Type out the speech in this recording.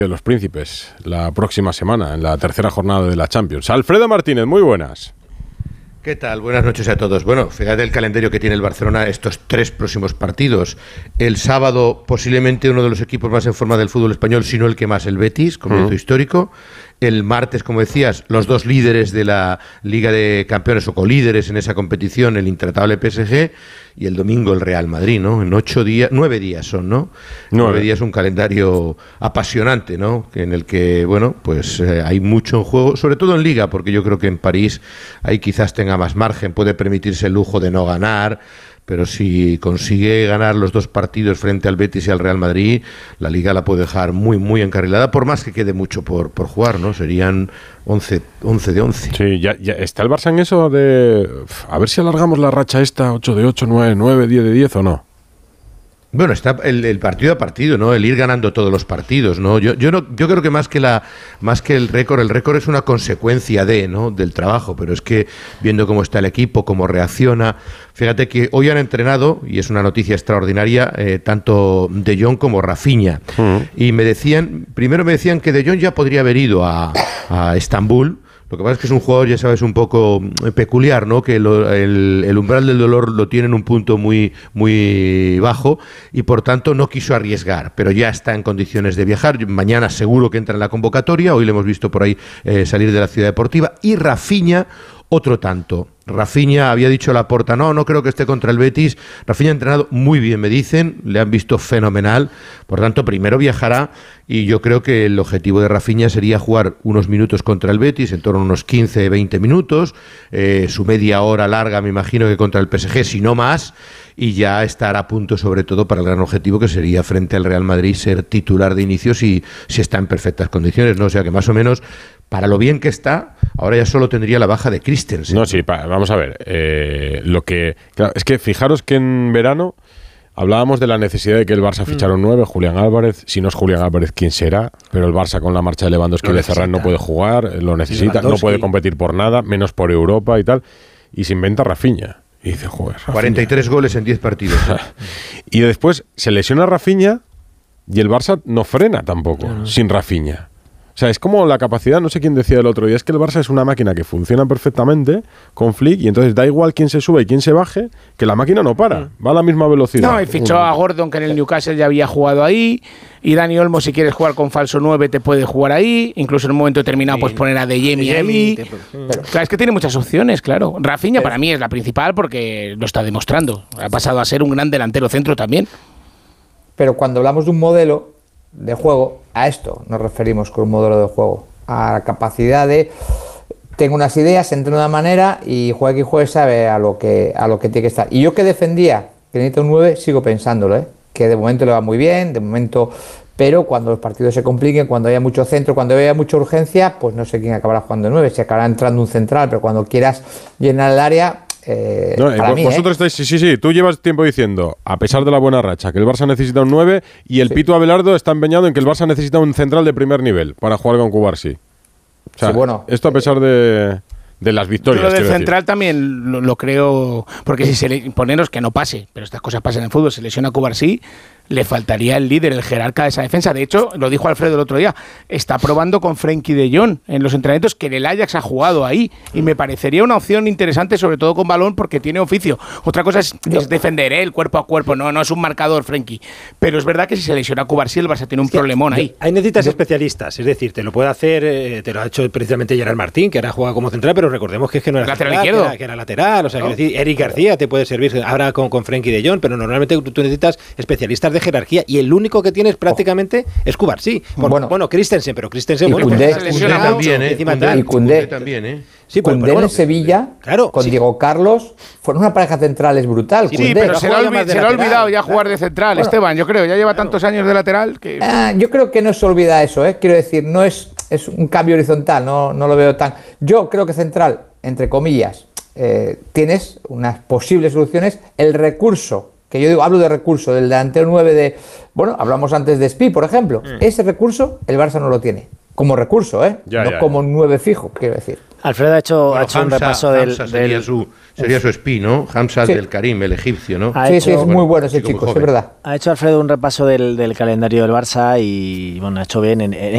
de los Príncipes la próxima semana, en la tercera jornada de la Champions. Alfredo Martínez, muy buenas. ¿Qué tal? Buenas noches a todos. Bueno, fíjate el calendario que tiene el Barcelona estos 3 próximos partidos. El sábado, posiblemente uno de los equipos más en forma del fútbol español, si no el que más, el Betis, comienzo histórico. El martes, como decías, los 2 líderes de la Liga de Campeones o colíderes en esa competición, el intratable PSG, y el domingo el Real Madrid, ¿no? En 9 días son, ¿no? 9 días, un calendario apasionante, ¿no? En el que, bueno, pues hay mucho en juego, sobre todo en Liga, porque yo creo que en París ahí quizás tenga más margen, puede permitirse el lujo de no ganar, pero si consigue ganar los 2 partidos frente al Betis y al Real Madrid, la Liga la puede dejar muy, muy encarrilada, por más que quede mucho por jugar, ¿no? Serían 11 de 11. Sí, ya está el Barça en eso de... A ver si alargamos la racha esta, 8 de 8, 9 de 9, 10 de 10 o no. Bueno, está el partido a partido, ¿no? El ir ganando todos los partidos, ¿no? Yo creo que más que el récord es una consecuencia del trabajo, pero es que viendo cómo está el equipo, cómo reacciona, fíjate que hoy han entrenado, y es una noticia extraordinaria, tanto De Jong como Rafinha. Y primero me decían que De Jong ya podría haber ido a Estambul. Lo que pasa es que es un jugador, ya sabes, un poco peculiar, ¿no? Que el umbral del dolor lo tiene en un punto muy, muy bajo y por tanto no quiso arriesgar, pero ya está en condiciones de viajar. Mañana seguro que entra en la convocatoria, hoy le hemos visto por ahí salir de la Ciudad Deportiva. Y Rafinha, otro tanto. Rafinha, había dicho Laporta, no creo que esté contra el Betis. Rafinha ha entrenado muy bien, me dicen, le han visto fenomenal, por tanto primero viajará y yo creo que el objetivo de Rafinha sería jugar unos minutos contra el Betis, en torno a unos 15-20 minutos, su media hora larga me imagino que contra el PSG, si no más, y ya estar a punto sobre todo para el gran objetivo que sería frente al Real Madrid ser titular de inicio si está en perfectas condiciones, ¿no? O sea que más o menos, para lo bien que está, ahora ya solo tendría la baja de Christensen. No, sí, vamos a ver. Claro, es que fijaros que en verano hablábamos de la necesidad de que el Barça fichara un 9, Julián Álvarez. Si no es Julián Álvarez, ¿quién será? Pero el Barça con la marcha de Lewandowski y de Ferran no puede jugar, lo necesita, no puede competir por nada, menos por Europa y tal. Y se inventa Rafinha. Y dice, joder, Rafinha. 43 goles en 10 partidos. Y después se lesiona Rafinha y el Barça no frena tampoco, sin Rafinha. O sea, es como la capacidad, no sé quién decía el otro día, es que el Barça es una máquina que funciona perfectamente con Flick y entonces da igual quién se sube y quién se baje, que la máquina no para, va a la misma velocidad. No, y fichó a Gordon, que en el Newcastle ya había jugado ahí, y Dani Olmo, si quieres jugar con falso 9, te puede jugar ahí, incluso en un momento determinado pues poner a De Jemi ahí. Pero, claro, es que tiene muchas opciones, claro. Rafinha para mí es la principal porque lo está demostrando. Ha pasado a ser un gran delantero centro también. Pero cuando hablamos de un modelo de juego, a esto nos referimos con un modelo de juego, a la capacidad de tengo unas ideas, entro de una manera y juegue y juegue sabe a lo que tiene que estar. Y yo que defendía que necesita un 9, sigo pensándolo, que de momento le va muy bien, de momento, pero cuando los partidos se compliquen, cuando haya mucho centro, cuando haya mucha urgencia, pues no sé quién acabará jugando de 9, si acabará entrando un central, pero cuando quieras llenar el área... vosotros estáis, sí, tú llevas tiempo diciendo, a pesar de la buena racha, que el Barça necesita un 9 y el Pitu Abelardo está empeñado en que el Barça necesita un central de primer nivel para jugar con Cubarsí. O sea, esto a pesar de las victorias. Lo del central también lo creo, porque si poneros que no pase, pero estas cosas pasan en el fútbol, se lesiona Cubarsí, le faltaría el líder, el jerarca de esa defensa. De hecho, lo dijo Alfredo el otro día, está probando con Frenkie de Jong en los entrenamientos, que el Ajax ha jugado ahí, y me parecería una opción interesante, sobre todo con balón, porque tiene oficio. Otra cosa es defender el cuerpo a cuerpo, no es un marcador Frenkie, pero es verdad que si se lesiona Cubarsí, el Barça tiene un problemón ahí. Ahí necesitas especialistas, es decir, te lo puede hacer, te lo ha hecho precisamente Gerard Martín, que ahora juega como central, pero recordemos que es que no era lateral central, izquierdo, que era lateral, o sea, decir, Eric García te puede servir ahora con Frenkie de Jong, pero normalmente tú necesitas especialistas de jerarquía, y el único que tienes prácticamente es Cubarsí. Bueno, Christensen, pero Christensen y bueno, Koundé también, y Koundé también, Sí, Koundé en Sevilla, con Diego Carlos, fueron una pareja centrales brutal. Sí, Koundé, pero se le ha olvidado ya jugar de central, Esteban, yo creo, ya lleva tantos años de lateral que... yo creo que no se olvida eso, quiero decir, no es un cambio horizontal, no lo veo tan... Yo creo que central, entre comillas, tienes unas posibles soluciones, el recurso, que yo digo, hablo de recurso, del delantero 9 de... Bueno, hablamos antes de Spi, por ejemplo. Ese recurso, el Barça no lo tiene. Como recurso, como un 9 fijo, quiero decir. Alfredo ha hecho un repaso del... Sería su Spi, ¿no? Hamza del Karim, el egipcio, ¿no? Sí, es muy bueno ese chico, es verdad. Ha hecho Alfredo un repaso del calendario del Barça y, bueno, ha hecho bien en